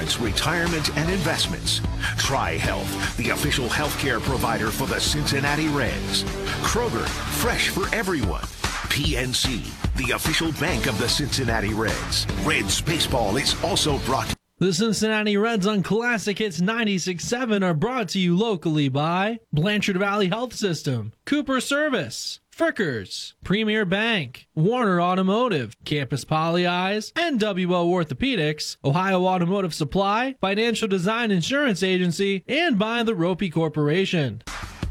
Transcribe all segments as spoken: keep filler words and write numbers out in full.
insurance, retirement, and investments. Tri-Health, the official healthcare provider for the Cincinnati Reds. Kroger, fresh for everyone. P N C, the official bank of the Cincinnati Reds. Reds baseball is also brought to The Cincinnati Reds on Classic Hits ninety-six point seven are brought to you locally by Blanchard Valley Health System, Cooper Service, Frickers, Premier Bank, Warner Automotive, Campus Poly Eyes, N W O Orthopedics, Ohio Automotive Supply, Financial Design Insurance Agency, and by the Ropey Corporation.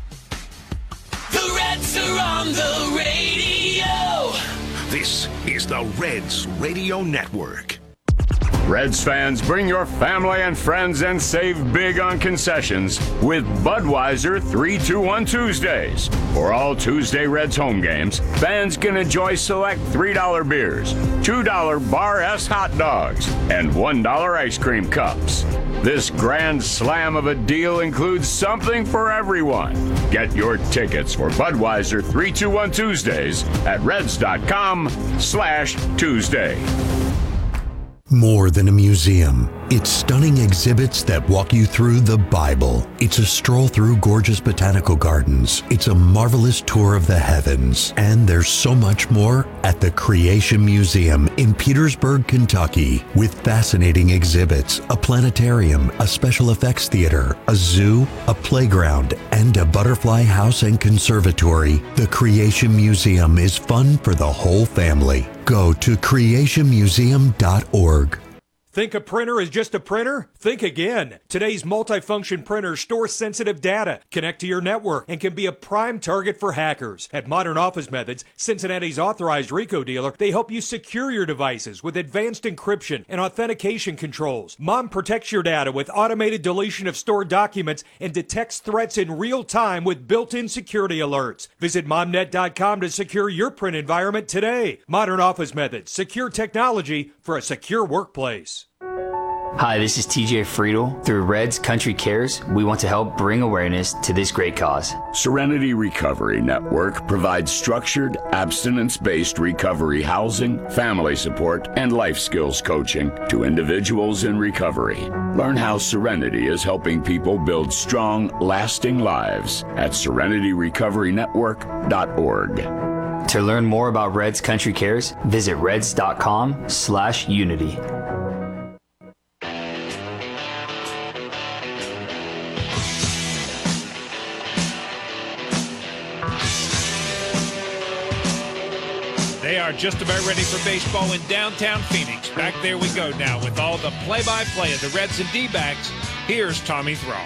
The Reds are on the radio. This is the Reds Radio Network. Reds fans, bring your family and friends and save big on concessions with Budweiser three two one Tuesdays. For all Tuesday Reds home games, fans can enjoy select three dollar beers, two dollar Bar S hot dogs, and one dollar ice cream cups. This grand slam of a deal includes something for everyone. Get your tickets for Budweiser three two one Tuesdays at reds.com slash Tuesday. More than a museum, it's stunning exhibits that walk you through the Bible. It's a stroll through gorgeous botanical gardens. It's a marvelous tour of the heavens. And there's so much more at the Creation Museum in Petersburg, Kentucky, with fascinating exhibits, a planetarium, a special effects theater, a zoo, a playground, and a butterfly house and conservatory. The Creation Museum is fun for the whole family. Go to creation museum dot org. Think a printer is just a printer? Think again. Today's multifunction printers store sensitive data, connect to your network, and can be a prime target for hackers. At Modern Office Methods, Cincinnati's authorized RICO dealer, they help you secure your devices with advanced encryption and authentication controls. Mom protects your data with automated deletion of stored documents and detects threats in real time with built-in security alerts. Visit mom net dot com to secure your print environment today. Modern Office Methods, secure technology for a secure workplace. Hi, this is T J Friedel. Through Reds Country Cares, we want to help bring awareness to this great cause. Serenity Recovery Network provides structured, abstinence-based recovery housing, family support, and life skills coaching to individuals in recovery. Learn how Serenity is helping people build strong, lasting lives at serenity recovery network dot org. To learn more about Reds Country Cares, visit reds.com slash unity. They are just about ready for baseball in downtown Phoenix. Back there we go now with all the play-by-play of the Reds and D-backs. Here's Tommy Thrall.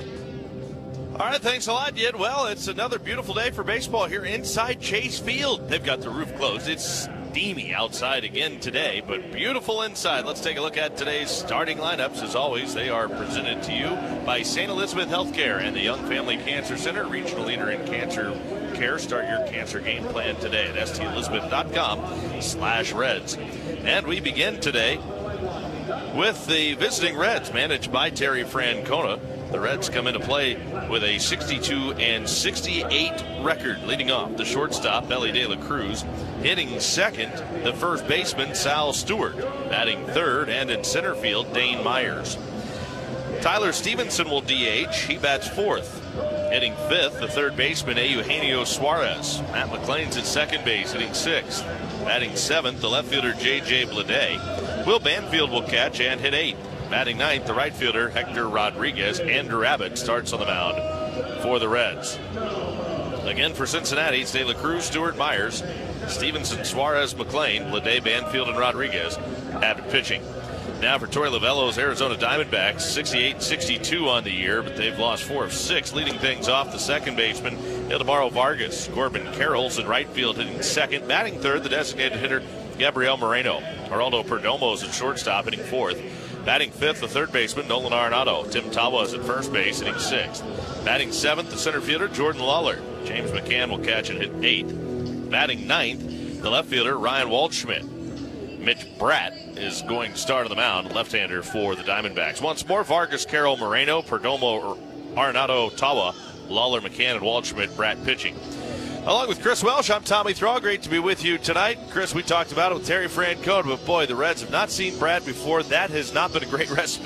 All right, thanks a lot, Yid. Well, it's another beautiful day for baseball here inside Chase Field. They've got the roof closed. It's steamy outside again today, but beautiful inside. Let's take a look at today's starting lineups. As always, they are presented to you by Saint Elizabeth Healthcare and the Young Family Cancer Center, regional leader in cancer care. Start your cancer game plan today at s t elizabeth dot com slash reds. And we begin today with the visiting Reds, managed by Terry Francona. The Reds come into play with a sixty-two and sixty-eight record. Leading off, the shortstop, Ellie De La Cruz. Hitting second, the first baseman, Sal Stewart. Batting third, and in center field, Dane Myers. Tyler Stevenson will D H. He bats fourth. Hitting fifth, the third baseman, Eugenio Suarez. Matt McLean's at second base, hitting sixth. Batting seventh, the left fielder, J J Bleday. Will Banfield will catch and hit eighth. Batting ninth, the right fielder, Hector Rodriguez. Andrew Abbott starts on the mound for the Reds. Again for Cincinnati, it's De La Cruz, Stewart, Myers, Stevenson, Suarez, McLean, Bleday, Banfield, and Rodriguez. Abbott pitching. Now for Torey Lovullo's Arizona Diamondbacks, sixty-eight sixty-two on the year, but they've lost four of six. Leading things off, the second baseman, Ildemaro Vargas. Corbin Carroll's in right field hitting second. Batting third, the designated hitter, Gabriel Moreno. Geraldo Perdomo's at shortstop hitting fourth. Batting fifth, the third baseman, Nolan Arenado. Tim Tawas at first base hitting sixth. Batting seventh, the center fielder, Jordan Lawler. James McCann will catch and hit eighth. Batting ninth, the left fielder, Ryan Waldschmidt. Mitch Bratt is going to start on the mound, left-hander for the Diamondbacks. Once more, Vargas, Carroll, Moreno, Perdomo, Arenado, Tawa, Lawler, McCann, and Waldschmidt. Bratt pitching. Along with Chris Welsh, I'm Tommy Thrall. Great to be with you tonight. Chris, we talked about it with Terry Francona, but boy, the Reds have not seen Brad before. That has not been a great recipe